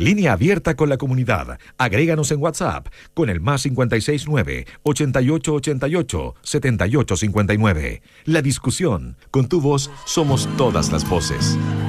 Línea abierta con la comunidad. Agréganos en WhatsApp con el +569 8888 7859. La discusión. Con tu voz somos todas las voces.